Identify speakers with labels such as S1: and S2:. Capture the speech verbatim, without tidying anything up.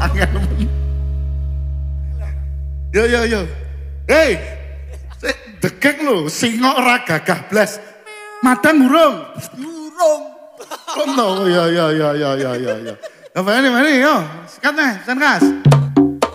S1: Yo yo yo. Hei. Degek lho, singok ora gagah blas. Madan burung.
S2: Burung.
S1: Oh no, ya ya ya ya ya ya. Apa ini, mana yo? Sikat nih, Sankas.